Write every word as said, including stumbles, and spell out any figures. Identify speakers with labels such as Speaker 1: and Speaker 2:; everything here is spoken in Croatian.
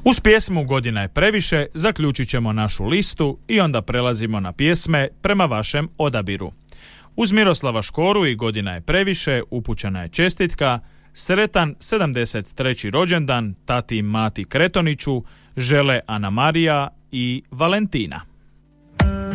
Speaker 1: Uz pjesmu Godina je previše zaključit ćemo našu listu i onda prelazimo na pjesme prema vašem odabiru. Uz Miroslava Škoru i Godina je previše upućena je čestitka, sretan sedamdeset treći rođendan tati i mati Kretoniću žele Ana Marija i Valentina.